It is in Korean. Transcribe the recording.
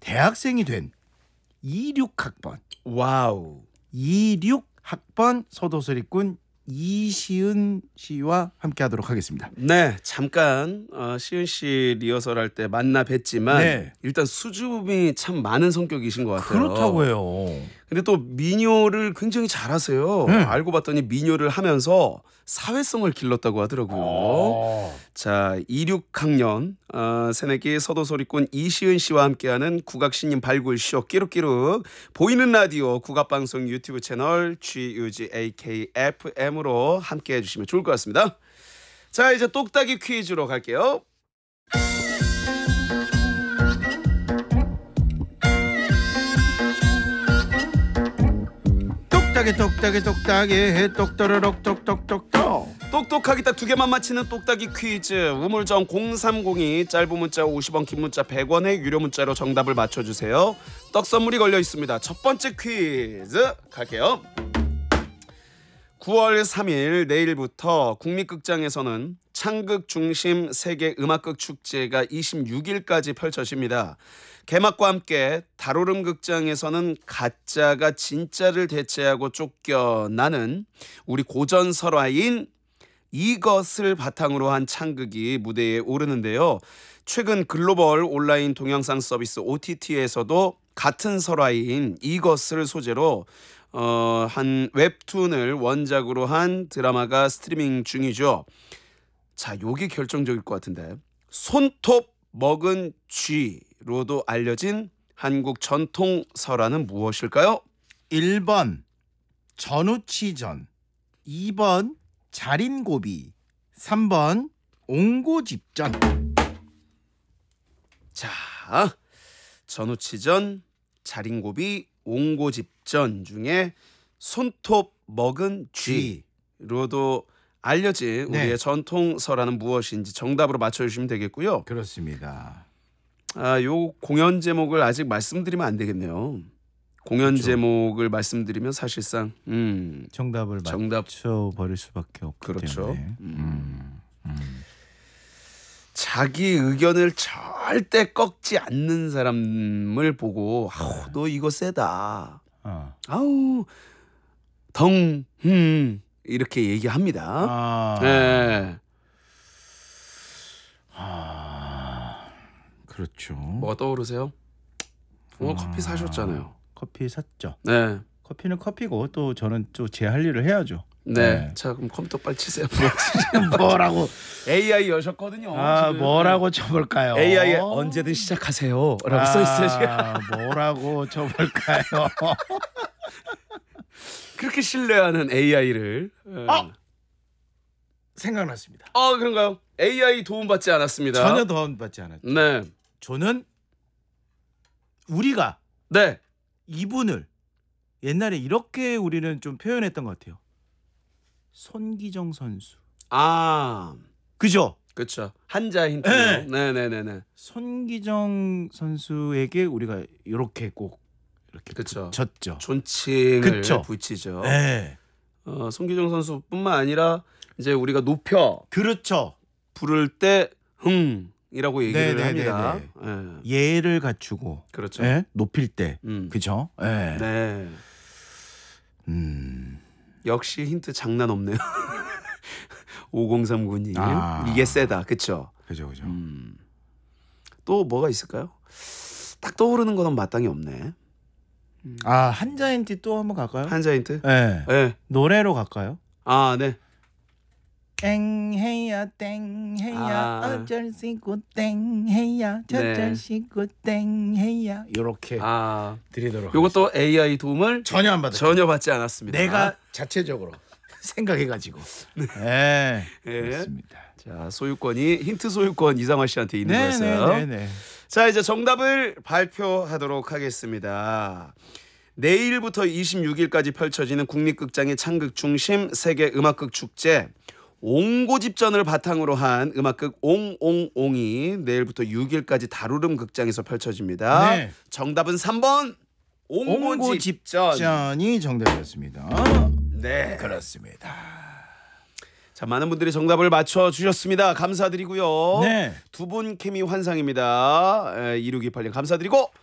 대학생이 된 26학번 와우. 26학번 소도서리꾼 이시은 씨와 함께하도록 하겠습니다. 네, 잠깐 시은 씨 리허설 할 때 만나 뵀지만 네. 일단 수줍음이 참 많은 성격이신 것 같아요. 그렇다고 해요. 근데 또 민요를 굉장히 잘하세요. 알고 봤더니 민요를 하면서 사회성을 길렀다고 하더라고요. 자, 26학년 새내기 서도소리꾼 이시은 씨와 함께하는 국악신인 발굴쇼 끼룩끼룩 보이는 라디오 국악방송 유튜브 채널 GUG AKFM으로 함께해 주시면 좋을 것 같습니다. 자, 이제 똑딱이 퀴즈로 갈게요. 똑딱이 똑떠러럭 똑똑똑똑. 똑똑하게 딱 두 개만 맞히는 똑딱이 퀴즈. 우물정 0302 짧은 문자 50원 긴 문자 100원의 유료 문자로 정답을 맞춰주세요. 떡 선물이 걸려 있습니다. 첫 번째 퀴즈 갈게요. 9월 3일 내일부터 국립극장에서는 창극 중심 세계 음악극 축제가 26일까지 펼쳐집니다. 개막과 함께 다로름 극장에서는 가짜가 진짜를 대체하고 쫓겨나는 우리 고전 설화인 이것을 바탕으로 한 창극이 무대에 오르는데요. 최근 글로벌 온라인 동영상 서비스 OTT에서도 같은 설화인 이것을 소재로 한 웹툰을 원작으로 한 드라마가 스트리밍 중이죠. 자, 요게 결정적일 것 같은데 손톱 먹은 쥐로도 알려진 한국 전통 설화는 무엇일까요? 1번 전우치전, 2번 자린고비, 3번 옹고집전. 자, 전우치전, 자린고비, 옹고집전 중에 손톱 먹은 쥐로도 알려진 네. 우리의 전통 설화는 무엇인지 정답으로 맞춰주시면 되겠고요. 그렇습니다. 요 공연 제목을 아직 말씀드리면 안 되겠네요. 공연 그렇죠. 제목을 말씀드리면 사실상 정답을 맞춰버릴 수밖에 없기 그렇죠. 때문에. 자기 의견을 절대 꺾지 않는 사람을 보고 아우 너 이거 세다. 아우 이렇게 얘기합니다. 네. 그렇죠. 뭐가 떠오르세요? 오늘 커피 사셨잖아요. 커피 샀죠. 네. 커피는 커피고 또 저는 또 제 할 일을 해야죠. 네. 자, 그럼 컴퓨터 빨리 치세요. 뭐라고? AI 여셨거든요. 지금. 뭐라고 쳐볼까요? AI 언제든 시작하세요라고 써 있어요. 지금. 뭐라고 쳐볼까요? 그렇게 신뢰하는 AI를. 생각났습니다. 그런가요? AI 도움 받지 않았습니다. 전혀 도움받지 않았죠. 네. 저는 우리가 네. 이분을 옛날에 이렇게 우리는 좀 표현했던 것 같아요. 손기정 선수. 그죠? 그렇죠. 한자 힌트. 네. 네네네네. 손기정 선수에게 우리가 이렇게 꼭 이렇게 그쵸. 붙였죠. 존칭을 그쵸. 붙이죠. 네. 손기정 선수뿐만 아니라 이제 우리가 높여 그렇죠. 부를 때 이라고 얘기를 합니다. 네. 예를 갖추고 그렇죠. 네? 높일 때 그죠? 네. 네. 역시 힌트 장난 없네요. 5039님 이게 세다. 그쵸? 그죠. 또 뭐가 있을까요? 딱 떠오르는 건 마땅히 없네. 한자 힌트 또 한번 갈까요? 한자 힌트? 네. 네. 노래로 갈까요? 네. 땡해야 어쩔 수 있고 땡해야 저쩔 수 있고 땡해야 이렇게 드리도록 이것도 AI 도움을 전혀 받지 않았습니다. 내가 자체적으로 생각해가지고 네. 그렇습니다. 자, 소유권이 힌트 소유권 이상화 씨한테 있는 거였어요. 네. 자, 이제 정답을 발표하도록 하겠습니다. 내일부터 26일까지 펼쳐지는 국립극장의 창극 중심 세계 음악극 축제 옹고집전을 바탕으로 한 음악극 옹옹옹이 내일부터 6일까지 다루름 극장에서 펼쳐집니다. 네. 정답은 3번 옹고집전이 정답이었습니다. 네, 그렇습니다. 자, 많은 분들이 정답을 맞춰 주셨습니다. 감사드리고요. 네. 두 분 케미 환상입니다. 2628님 감사드리고